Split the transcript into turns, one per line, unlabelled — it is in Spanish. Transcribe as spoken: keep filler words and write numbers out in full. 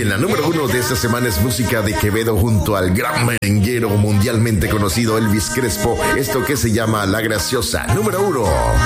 En la número uno de esta semana es música de Quevedo junto al gran merenguero mundialmente conocido Elvis Crespo. Esto que se llama La Graciosa. Número uno.